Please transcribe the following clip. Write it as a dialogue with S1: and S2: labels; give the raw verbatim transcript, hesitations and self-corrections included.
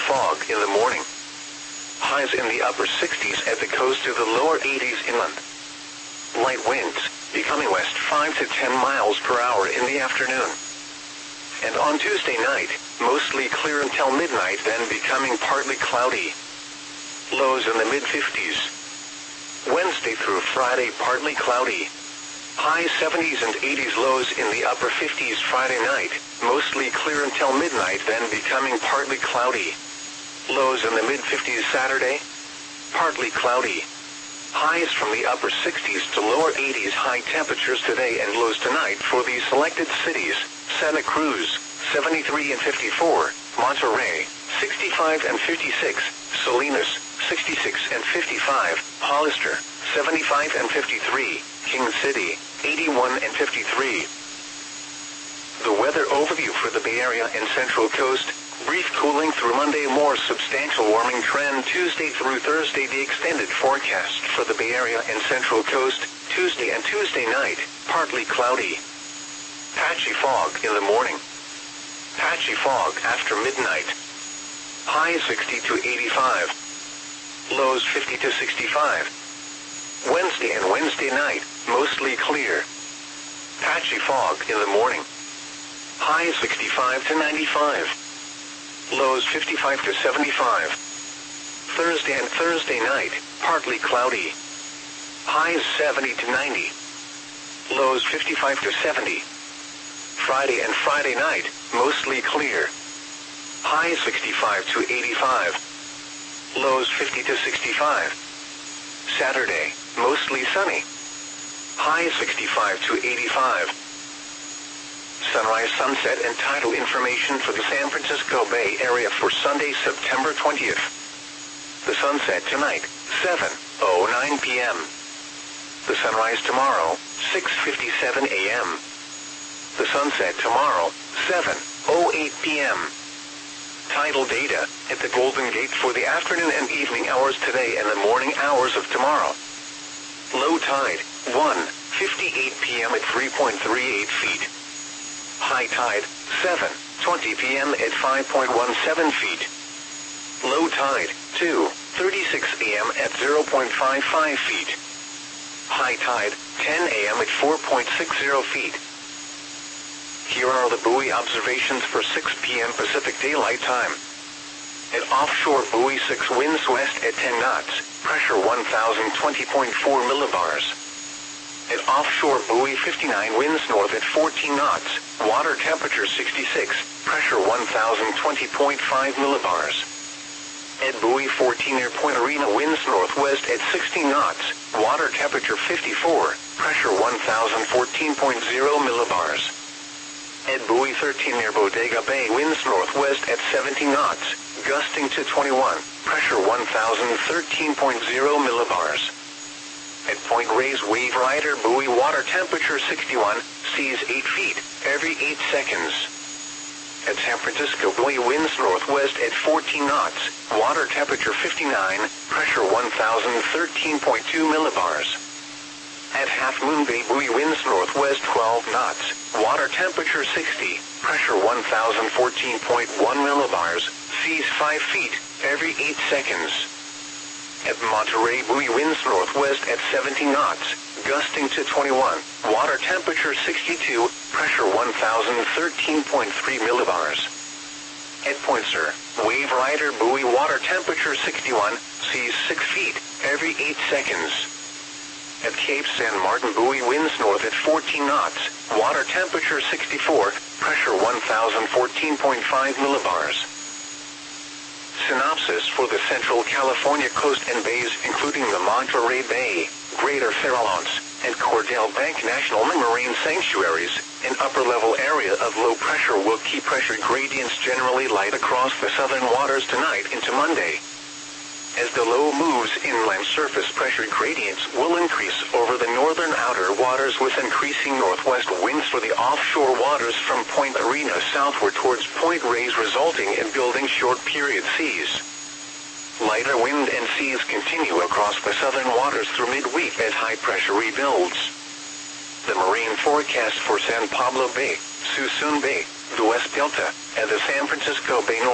S1: fog in the morning. Highs in the upper sixties at the coast to the lower eighties inland. Light winds, becoming west five to ten miles per hour in the afternoon. And on Tuesday night, mostly clear until midnight, then becoming partly cloudy. Lows in the mid fifties. Wednesday through Friday, partly cloudy. High seventies and eighties, lows in the upper fifties Friday night, mostly clear until midnight, then becoming partly cloudy. Lows in the mid fifties Saturday, partly cloudy. Highs from the upper sixties to lower eighties, high temperatures today and lows tonight for the selected cities: Santa Cruz, seventy-three and fifty-four, Monterey, sixty-five and fifty-six, Salinas, sixty-six and fifty-five, Hollister, seventy-five and fifty-three, King City, eighty-one and fifty-three. The weather overview for the Bay Area and Central Coast: brief cooling through Monday, more substantial warming trend Tuesday through Thursday. The extended forecast for the Bay Area and Central Coast: Tuesday and Tuesday night, partly cloudy. Patchy fog in the morning. Patchy fog after midnight. High sixty to eighty-five. Lows fifty to sixty-five. Wednesday and Wednesday night, mostly clear. Patchy fog in the morning. High sixty-five to ninety-five. Lows fifty-five to seventy-five. Thursday and Thursday night, partly cloudy. Highs seventy to ninety. Lows fifty-five to seventy. Friday and Friday night, mostly clear. High sixty-five to eighty-five. Lows fifty to sixty-five. Saturday, mostly sunny. High sixty-five to eighty-five. Sunrise, sunset, and tidal information for the San Francisco Bay Area for Sunday, September twentieth. The sunset tonight, seven oh nine p m The sunrise tomorrow, six fifty-seven a m The sunset tomorrow, seven oh eight p m Tidal data at the Golden Gate for the afternoon and evening hours today and the morning hours of tomorrow. Low tide, one fifty-eight p m at three point three eight feet. High tide, seven twenty p m at five point one seven feet. Low tide, two thirty-six a m at zero point five five feet. High tide, ten a m at four point six zero feet. Here are the buoy observations for six p m Pacific Daylight Time. At offshore buoy six, winds west at ten knots, pressure one thousand twenty point four millibars. At offshore buoy fifty-nine, winds north at fourteen knots, water temperature sixty-six, pressure one thousand twenty point five millibars. At buoy fourteen, near Point Arena, winds northwest at sixteen knots, water temperature fifty-four, pressure one thousand fourteen point zero millibars. At buoy thirteen, near Bodega Bay, winds northwest at seventeen knots, gusting to twenty-one, pressure one thousand thirteen point zero millibars. At Point Reyes Wave Rider buoy, water temperature sixty-one, seas eight feet, every eight seconds. At San Francisco buoy, winds northwest at fourteen knots, water temperature fifty-nine, pressure one thousand thirteen point two millibars. At Half Moon Bay buoy, winds northwest twelve knots, water temperature sixty, pressure one thousand fourteen point one millibars, seas five feet, every eight seconds. At Monterey buoy, winds northwest at seventeen knots, gusting to twenty-one, water temperature sixty-two, pressure one thousand thirteen point three millibars. At Point Sur, Wave Rider buoy, water temperature sixty-one, seas six feet, every eight seconds. At Cape San Martin buoy, winds north at fourteen knots, water temperature sixty-four, pressure one thousand fourteen point five millibars. Synopsis for the Central California coast and bays, including the Monterey Bay, Greater Farallones, and Cordell Bank National Marine Sanctuaries. An upper-level area of low pressure will keep pressure gradients generally light across the southern waters tonight into Monday. As the low moves inland, surface pressure gradients will increase over the northern outer waters with increasing northwest winds for the offshore waters from Point Arena southward towards Point Reyes, resulting in building short-period seas. Lighter wind and seas continue across the southern waters through midweek as high pressure rebuilds. The marine forecast for San Pablo Bay, Suisun Bay, the West Delta, and the San Francisco Bay North